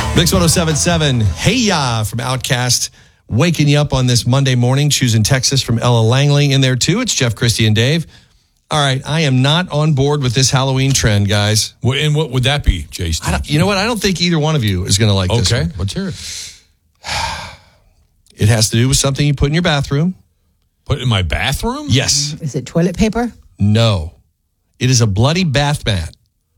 Mix 107.7, Hey Ya from Outkast, waking you up on this Monday morning, choosing Texas from Ella Langley in there too. It's Jeff, Christy, and Dave. All right, I am not on board with this Halloween trend, guys. And what would that be, Jason? You know what? I don't think either one of you is going to like this. Okay, one. let's hear it. It has to do with something you put in your bathroom. Put in my bathroom? Yes. Is it toilet paper? No. It is a bloody bath mat.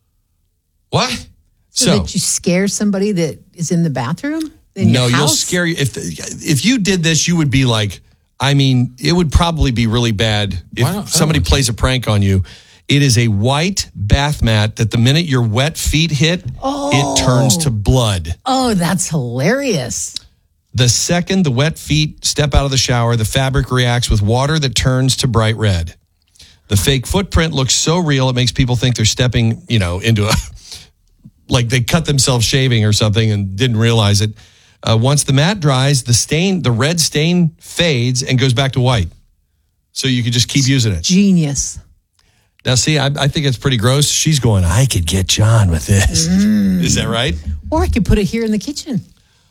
What? So that you scare somebody that is in the bathroom? In your house? You'll scare you. If you did this, you would be like, I mean, it would probably be really bad if somebody plays a prank on you. It is a white bath mat that the minute your wet feet hit, it turns to blood. Oh, that's hilarious. The second the wet feet step out of the shower, the fabric reacts with water that turns to bright red. The fake footprint looks so real, it makes people think they're stepping, into a... like they cut themselves shaving or something and didn't realize it. Once the mat dries, the red stain fades and goes back to white. So you could just keep using it. Genius. Now, see, I think it's pretty gross. She's going, I could get John with this. Is that right? Or I could put it here in the kitchen.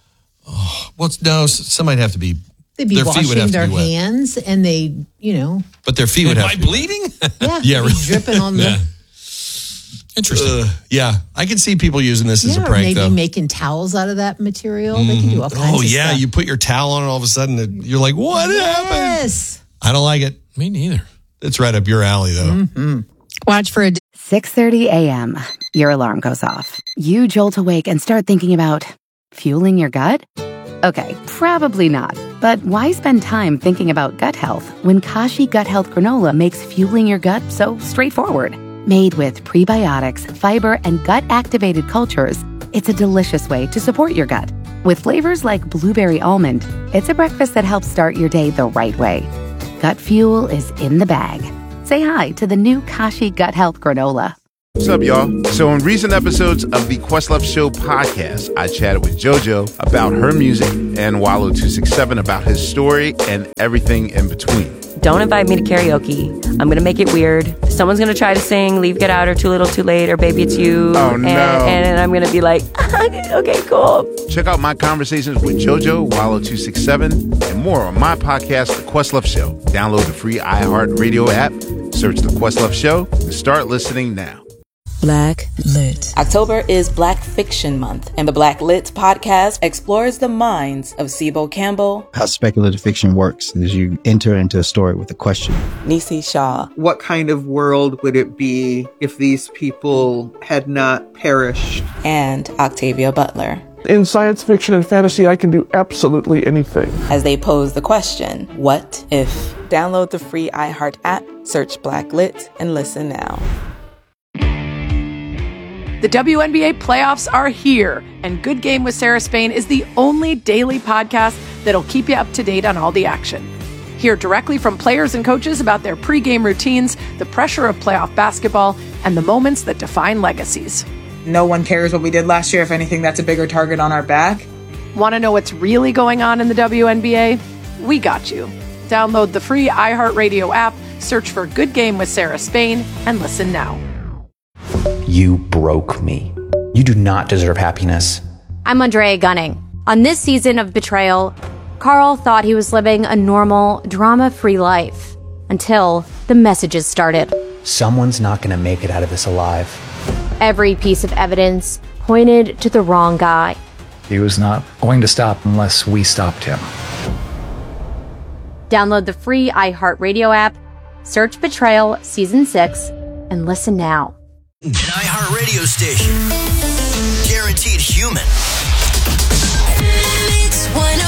Oh, well, no, some might have to be. They'd be washing their hands and they, But their feet would have to be bleeding? Yeah, really. Dripping on the... Interesting. I can see people using this as a prank, maybe though. making towels out of that material. They can do all kinds of stuff. You put your towel on and all of a sudden you're like, what happened? I don't like it. Me neither. It's right up your alley, though. Mm-hmm. Watch for 6:30 a.m. Your alarm goes off. You jolt awake and start thinking about fueling your gut? Okay, probably not. But why spend time thinking about gut health when Kashi Gut Health Granola makes fueling your gut so straightforward? Made with prebiotics, fiber, and gut-activated cultures, it's a delicious way to support your gut. With flavors like blueberry almond, it's a breakfast that helps start your day the right way. Gut fuel is in the bag. Say hi to the new Kashi Gut Health Granola. What's up, y'all? So in recent episodes of the Questlove Show podcast, I chatted with JoJo about her music and Wallo267 about his story and everything in between. Don't invite me to karaoke. I'm going to make it weird. Someone's going to try to sing Leave, Get Out, or Too Little, Too Late, or Baby It's You. Oh, no. And I'm going to be like, okay, cool. Check out my conversations with JoJo, Wallo267, and more on my podcast, The Questlove Show. Download the free iHeartRadio app, search The Questlove Show, and start listening now. Black Lit. October is Black Fiction Month, and the Black Lit podcast explores the minds of Sibo Campbell. How speculative fiction works is you enter into a story with a question. Nisi Shaw. What kind of world would it be if these people had not perished? And Octavia Butler. In science fiction and fantasy, I can do absolutely anything. As they pose the question, what if? Download the free iHeart app, search Black Lit, and listen now. The WNBA playoffs are here, and Good Game with Sarah Spain is the only daily podcast that'll keep you up to date on all the action. Hear directly from players and coaches about their pregame routines, the pressure of playoff basketball, and the moments that define legacies. No one cares what we did last year. If anything, that's a bigger target on our back. Want to know what's really going on in the WNBA? We got you. Download the free iHeartRadio app, search for Good Game with Sarah Spain, and listen now. You broke me. You do not deserve happiness. I'm Andrea Gunning. On this season of Betrayal, Carl thought he was living a normal, drama-free life until the messages started. Someone's not going to make it out of this alive. Every piece of evidence pointed to the wrong guy. He was not going to stop unless we stopped him. Download the free iHeartRadio app, search Betrayal Season 6, and listen now. An iHeartRadio station. Guaranteed human. Mix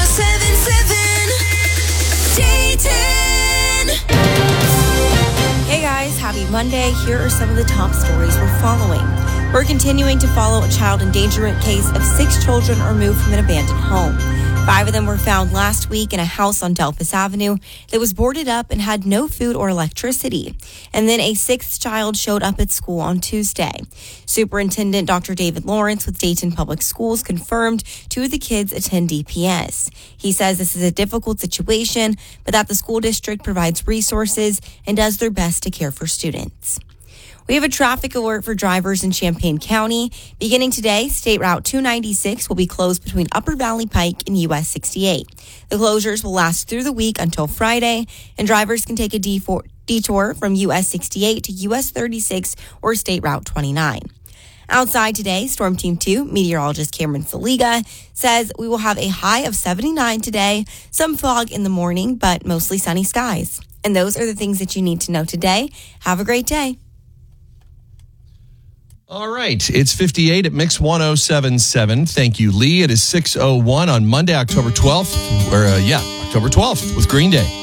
107.7 Dayton. Hey guys, happy Monday. Here are some of the top stories we're following. We're continuing to follow a child endangerment case of 6 children removed from an abandoned home. 5 of them were found last week in a house on Delphus Avenue that was boarded up and had no food or electricity. And then a 6th child showed up at school on Tuesday. Superintendent Dr. David Lawrence with Dayton Public Schools confirmed 2 of the kids attend DPS. He says this is a difficult situation, but that the school district provides resources and does their best to care for students. We have a traffic alert for drivers in Champaign County. Beginning today, State Route 296 will be closed between Upper Valley Pike and US 68. The closures will last through the week until Friday, and drivers can take a detour from US 68 to US 36 or State Route 29. Outside today, Storm Team 2 meteorologist Cameron Saliga says we will have a high of 79 today, some fog in the morning, but mostly sunny skies. And those are the things that you need to know today. Have a great day. All right. It's 58 at Mix 1077. Thank you, Lee. It is 6:01 on Monday, October 12th. October 12th with Green Day.